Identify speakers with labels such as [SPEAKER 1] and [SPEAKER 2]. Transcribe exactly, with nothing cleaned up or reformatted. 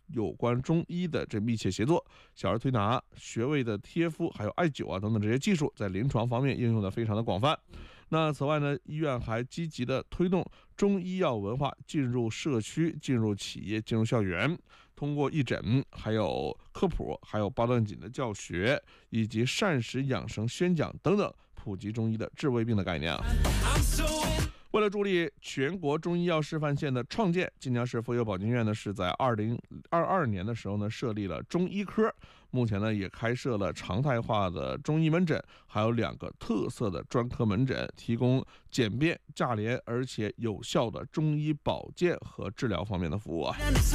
[SPEAKER 1] 有关中医的这密切协作，小儿推拿、穴位的贴敷，还有艾灸啊等等这些技术，在临床方面应用的非常的广泛。那此外呢，医院还积极的推动中医药文化进入社区、进入企业、进入校园，通过义诊、还有科普、还有八段锦的教学，以及膳食养生宣讲等等，普及中医的治胃病的概念啊。为了助力全国中医药示范线的创建，晋江市妇幼保健院呢是在二零二二年的时候呢设立了中医科，目前呢也开设了常态化的中医门诊，还有两个特色的专科门诊，提供简便价廉而且有效的中医保健和治疗方面的服务啊。